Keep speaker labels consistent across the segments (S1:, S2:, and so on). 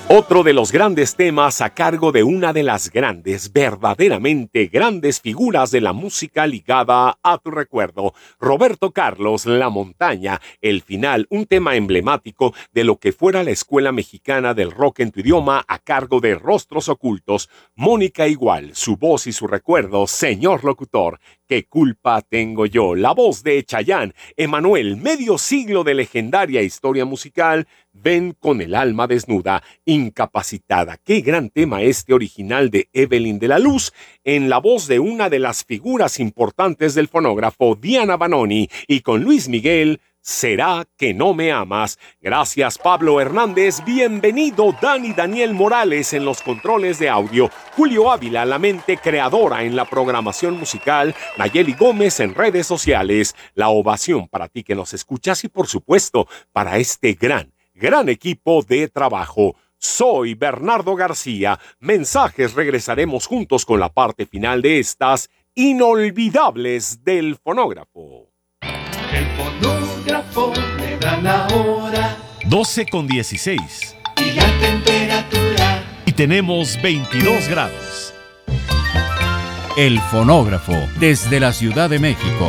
S1: Otro de los grandes temas a cargo de una de las grandes, verdaderamente grandes figuras de la música ligada a tu recuerdo, Roberto Carlos, La Montaña, El Final, un tema emblemático de lo que fuera la Escuela Mexicana del Rock en tu idioma a cargo de Rostros Ocultos, Mónica Igual, su voz y su recuerdo, Señor Locutor, ¿qué culpa tengo yo? La voz de Chayanne, Emanuel, medio siglo de legendaria historia musical, Ven con el alma desnuda, Incapacitada. Qué gran tema este original de Evelyn de la Luz, en la voz de una de las figuras importantes del fonógrafo, Diana Banoni, y con Luis Miguel, ¿Será que no me amas? Gracias, Pablo Hernández. Bienvenido, Daniel Morales en los controles de audio. Julio Ávila, la mente creadora en la programación musical. Nayeli Gómez en redes sociales. La ovación para ti que nos escuchas y, por supuesto, para este gran equipo de trabajo. Soy Bernardo García. Mensajes, regresaremos juntos con la parte final de estas inolvidables del fonógrafo.
S2: El fonógrafo me da la hora
S3: 12:16
S2: y la temperatura.
S3: Y tenemos 22 grados.
S4: El fonógrafo desde la Ciudad de México.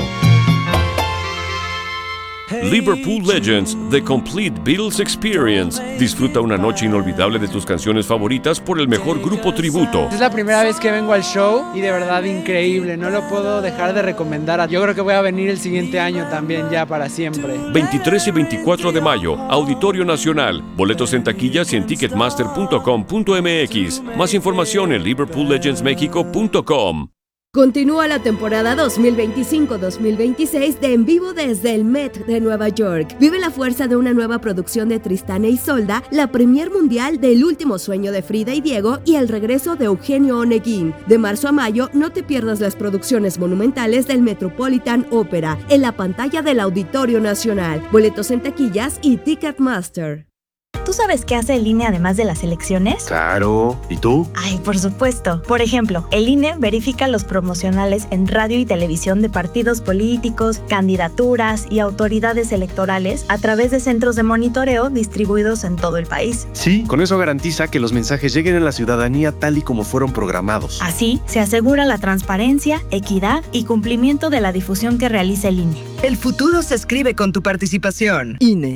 S5: Liverpool Legends, The Complete Beatles Experience. Disfruta una noche inolvidable de tus canciones favoritas por el mejor grupo tributo.
S6: Es la primera vez que vengo al show y de verdad increíble. No lo puedo dejar de recomendar. Yo creo que voy a venir el siguiente año también ya para siempre.
S5: 23 y 24 de mayo, Auditorio Nacional. Boletos en taquillas y en ticketmaster.com.mx. Más información en liverpoollegendsmexico.com.
S7: Continúa la temporada 2025-2026 de En Vivo desde el Met de Nueva York. Vive la fuerza de una nueva producción de Tristán e Isolda, la premier mundial del Último Sueño de Frida y Diego y el regreso de Eugenio Oneguín. De marzo a mayo, no te pierdas las producciones monumentales del Metropolitan Opera en la pantalla del Auditorio Nacional. Boletos en taquillas y Ticketmaster.
S8: ¿Tú sabes qué hace el INE además de las elecciones?
S9: Claro. ¿Y tú?
S8: Ay, por supuesto. Por ejemplo, el INE verifica los promocionales en radio y televisión de partidos políticos, candidaturas y autoridades electorales a través de centros de monitoreo distribuidos en todo el país.
S9: Sí, con eso garantiza que los mensajes lleguen a la ciudadanía tal y como fueron programados.
S8: Así, se asegura la transparencia, equidad y cumplimiento de la difusión que realiza el INE.
S10: El futuro se escribe con tu participación. INE.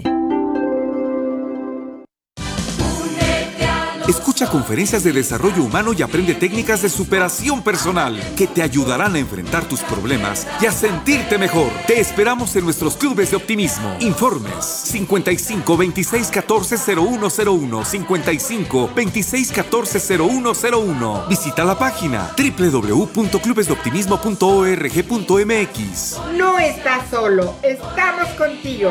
S11: Escucha conferencias de desarrollo humano y aprende técnicas de superación personal que te ayudarán a enfrentar tus problemas y a sentirte mejor. Te esperamos en nuestros clubes de optimismo. Informes 55 26 14 0101 55 26 14 0101. Visita la página www.clubesdeoptimismo.org.mx.
S12: No estás solo, estamos contigo.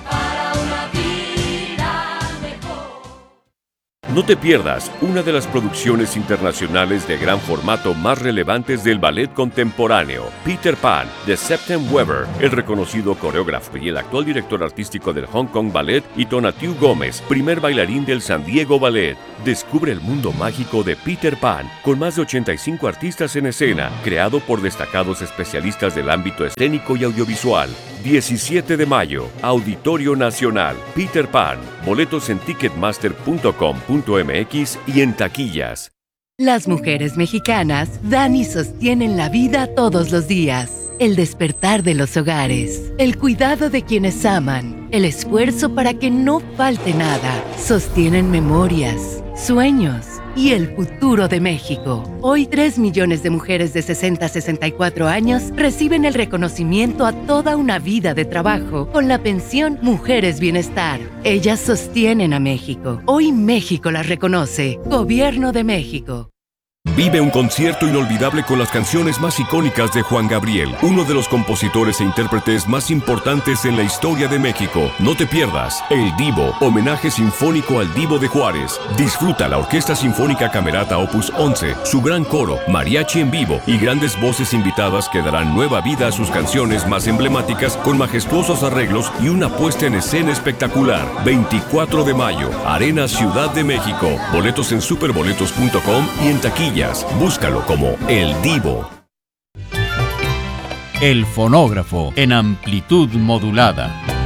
S5: No te pierdas una de las producciones internacionales de gran formato más relevantes del ballet contemporáneo, Peter Pan, de Septem Weber, el reconocido coreógrafo y el actual director artístico del Hong Kong Ballet, y Tonatiuh Gómez, primer bailarín del San Diego Ballet. Descubre el mundo mágico de Peter Pan, con más de 85 artistas en escena, creado por destacados especialistas del ámbito escénico y audiovisual. 17 de mayo, Auditorio Nacional, Peter Pan. Boletos en ticketmaster.com.mx y en taquillas.
S13: Las mujeres mexicanas dan y sostienen la vida todos los días. El despertar de los hogares, el cuidado de quienes aman, el esfuerzo para que no falte nada. Sostienen memorias, sueños y el futuro de México. Hoy 3 millones de mujeres de 60 a 64 años reciben el reconocimiento a toda una vida de trabajo con la pensión Mujeres Bienestar. Ellas sostienen a México. Hoy México las reconoce. Gobierno de México.
S5: Vive un concierto inolvidable con las canciones más icónicas de Juan Gabriel, uno de los compositores e intérpretes más importantes en la historia de México. No te pierdas El Divo, homenaje sinfónico al Divo de Juárez. Disfruta la Orquesta Sinfónica Camerata Opus 11, su gran coro, mariachi en vivo y grandes voces invitadas que darán nueva vida a sus canciones más emblemáticas con majestuosos arreglos y una puesta en escena espectacular. 24 de mayo, Arena Ciudad de México. Boletos en superboletos.com y en taquilla. Búscalo como El Divo.
S4: El fonógrafo en amplitud modulada.